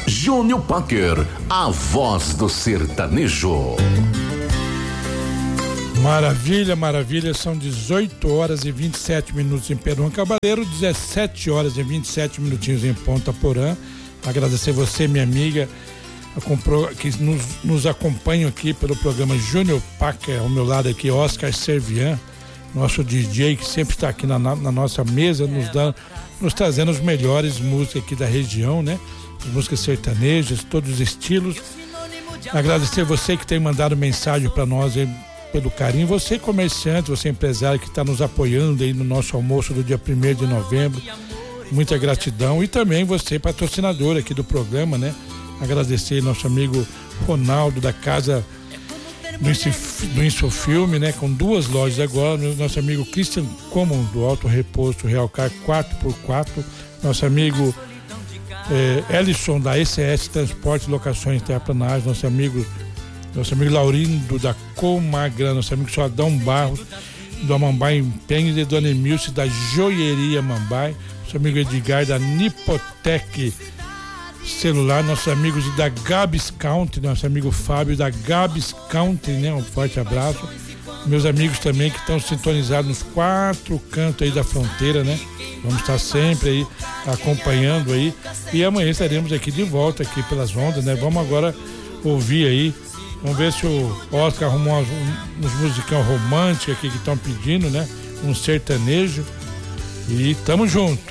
Júnior Packer, a voz do sertanejo. Maravilha, maravilha, são 18 horas e 27 minutos em Perón Cabaleiro, 17 horas e 27 minutinhos em Ponta Porã. Agradecer você, minha amiga, que nos acompanha aqui pelo programa Júnior Packer, ao meu lado aqui, Oscar Servian, nosso DJ, que sempre está aqui na nossa mesa, nos trazendo as melhores músicas aqui da região, né? As músicas sertanejas, todos os estilos. Agradecer você que tem mandado mensagem para nós aí, pelo carinho, você comerciante, você empresário que está nos apoiando aí no nosso almoço do dia 1º de novembro, muita gratidão, e também você patrocinador aqui do programa, né? Agradecer nosso amigo Ronaldo da casa do Insofilme, né? Com 2 lojas agora, nosso amigo Christian Comon do Alto Reposto Realcar 4x4, nosso amigo Ellison da ECS Transporte e Locações Terraplanagem, nosso amigo Laurindo da Comagran, nosso amigo Adão Barros do Amambai Empenhos e Dona Emilce da Joieria Mambai, nosso amigo Edgar da Nipotec Celular, nossos amigos da Gabs Country, nosso amigo Fábio da Gabs Country, né? Um forte abraço. Meus amigos também que estão sintonizados nos 4 cantos aí da fronteira, né? Vamos estar sempre aí acompanhando aí, e amanhã estaremos aqui de volta aqui pelas ondas, né? Vamos agora ouvir aí, vamos ver se o Oscar arrumou uns musicão românticos aqui que estão pedindo, né? Um sertanejo, e tamo junto.